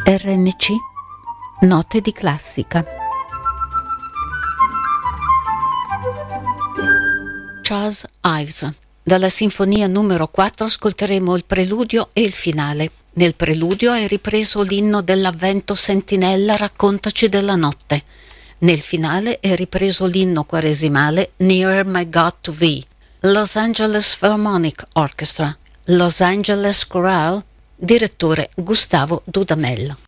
RNC Note di classica. Charles Ives. Dalla sinfonia numero 4 ascolteremo il preludio e il finale. Nel preludio è ripreso l'inno dell'Avvento Sentinella Raccontaci della notte. Nel finale è ripreso l'inno quaresimale Nearer My God to Thee. Los Angeles Philharmonic Orchestra, Los Angeles Chorale, direttore Gustavo Dudamel.